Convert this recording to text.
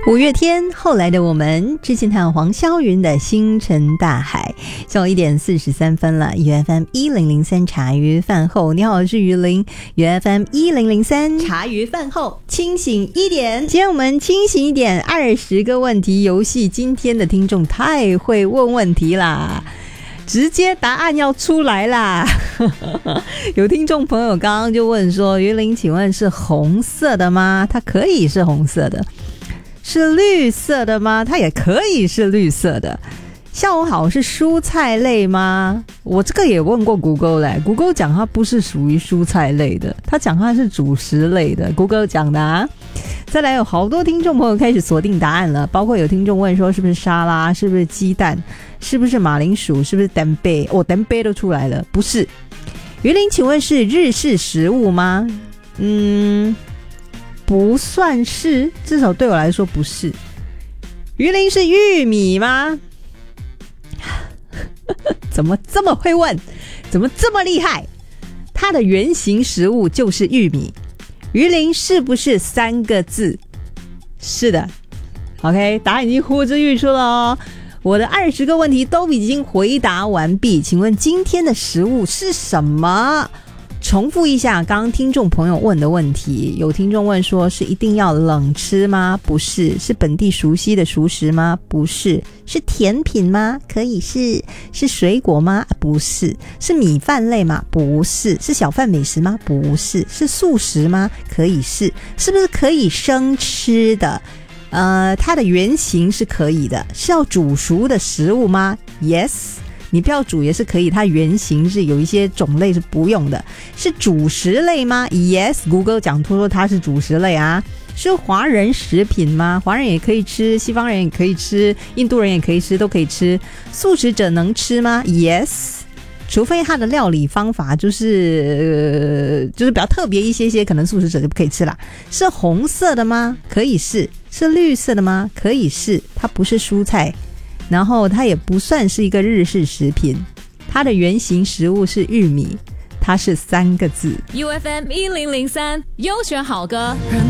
五月天，后来的我们，之前谈黄霄云的星辰大海。下午1点43分了，UFM 1003茶余饭后，你好，我是于林。UFM 1003茶余饭后，清醒一点。今天我们清醒一点，20个问题游戏。今天的听众太会问问题啦，直接答案要出来啦。有听众朋友刚刚就问说，于林请问是红色的吗？它可以是红色的。是绿色的吗？它也可以是绿色的。下午好，是蔬菜类吗？我这个也问过 Google 嘞， Google 讲它不是属于蔬菜类的，它讲它是主食类的， Google 讲的啊。再来有好多听众朋友开始锁定答案了，包括有听众问说是不是沙拉，是不是鸡蛋，是不是马铃薯，是不是蛋贝，蛋贝都出来了，不是。于林请问是日式食物吗？不算是，至少对我来说不是。鱼鳞是玉米吗？怎么这么会问？怎么这么厉害？它的原型食物就是玉米。鱼鳞是不是3个字？是的。OK， 答案已经呼之欲出了哦。我的20个问题都已经回答完毕，请问今天的食物是什么？重复一下刚刚听众朋友问的问题，有听众问说是一定要冷吃吗？不是。是本地熟悉的熟食吗？不是。是甜品吗？可以是。是水果吗？不是。是米饭类吗？不是。是小贩美食吗？不是。是素食吗？可以是。是不是可以生吃的？它的原型是可以的。是要煮熟的食物吗？ Yes，你不要煮也是可以，它原型是有一些种类是不用的。是主食类吗？ Yes， Google 讲说它是主食类啊。是华人食品吗？华人也可以吃，西方人也可以吃，印度人也可以吃，都可以吃。素食者能吃吗？ Yes， 除非它的料理方法就是比较特别一些，可能素食者就不可以吃啦。是红色的吗？可以是。是绿色的吗？可以是。它不是蔬菜，然后它也不算是一个日式食品，它的原型食物是玉米，它是3个字。 UFM 1003优选好歌，让